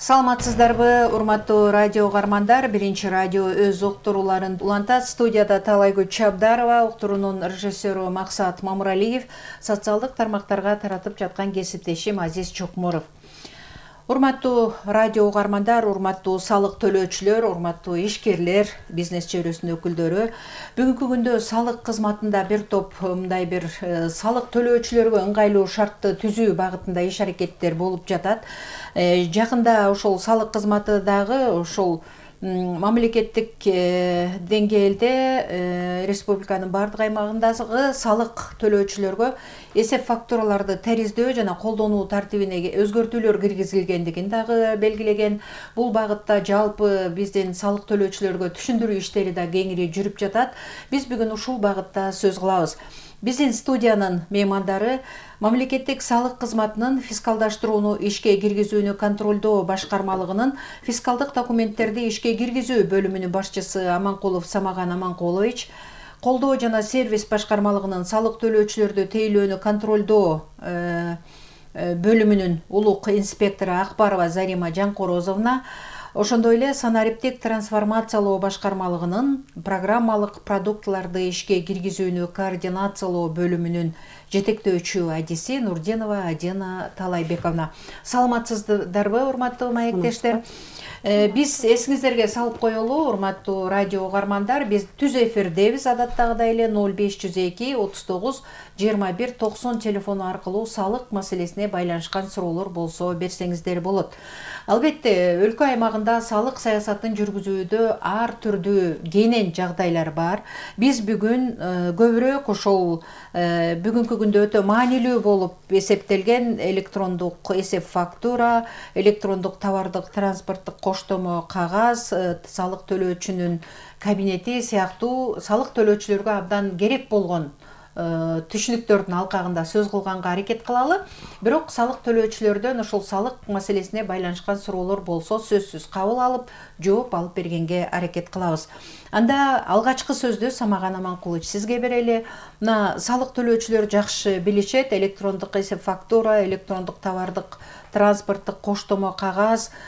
Саламатсыздарбы, урматтуу радио угармандар. Биринчи радио өз уктурууларын улантат. Студияда Талайгүл Чабдарова, уктуруунун режиссеру Максат Мамуралиев, социалдык тармактарга таратып жаткан кесиптешим Азиз Чокморов. Урматтуу радио угармандар, урматтуу салык төлөөчүлөр, урматтуу ишкерлер, бизнес чөйрөсүнүн өкүлдөрү. Бүгүнкү күндө салык кызматында бир топ мындай бир салык төлөөчүлөргө ыңгайлуу шартты түзүү багытында иш аракеттер болуп жатат. Жакында ошол салык кызматы дагы ошол мамлекеттик деңгээлде республиканын бардык аймагындагы салык төлөөчүлөргө эсеп фактураларды териздөө жана колдонуу тартибине өзгөртүүлөр киргизилгендигин дагы белгилеген. Бул багытта жалпы биздин салык төлөөчүлөргө түшүндүрүү иштери да кеңири жүрүп жатат. Биз бүгүн ушул багытта сөз кылабыз. Биздин студиянын меймандары мамлекеттик салык кызматынын фискалдаштырууну ишке киргизүүнү контролдоо башкармалыгынын фискалдык документтерди ишке киргизүү бөлүмүнүн башчысы Аманкулов Самаган Аманкулович, колдоо жана сервис башкармалыгынын салык төлөөчүлөрдү тейлөөнү контролдоо бөлүмүнүн улук инспектору Акбарова Зарима Жанкорозовна, ошондой эле санариптик трансформациялоо башкармалыгынын программалык продуктыларды ишке киргизүүнү координациялоо бөлүмүнүн жетектөөчү адиси Нурдинова Адина Талайбековна. Саламатсыздарбы, урматтуу маектештер? Биз эсиңиздерге салып коелу, урматтуу радио угармандар, биз түз эфирдебиз адаттагыдай эле 0502 39 21 90 телефону аркылуу салык маселесине байланышкан суроолор болсо берсеңиздер болот. Албетте, өлкө аймагында салык саясатын жүргүзүүдө ар түрдүү кенен жагдайлар бар. Биз бүгүн көбүрөөк ошол бүгүнкү күндө өтө маанилүү болуп эсептелген электрондук эсеп фактура, электрондук товардык транспорттук коштомо кагаз, салык төлөөчүнүн кабинети сыяктуу салык төлөөчүлөргө абдан керек болгон түшүнүктөрдүн алкагында сөз кылганга аракет кылалы. Бирок салык төлөөчүлөрдөн ошол салык маселесине байланышкан суроолор болсо сөзсүз кабыл алып, жооп алып бергенге аракет кылабыз. Анда алгачкы сөздү Самаган Аманкулович сизге берели. Мына салык төлөөчүлөр жакшы билишет, электрондук эсеп фактура, электрондук товардык транспорттук коштомо кагаз,